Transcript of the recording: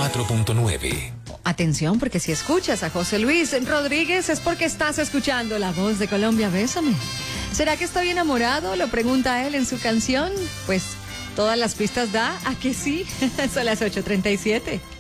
94.9. Atención, porque si escuchas a José Luis Rodríguez es porque estás escuchando La Voz de Colombia. Bésame. ¿Será que estoy enamorado? Lo pregunta él en su canción. Pues todas las pistas da a que sí. Son las 8:37.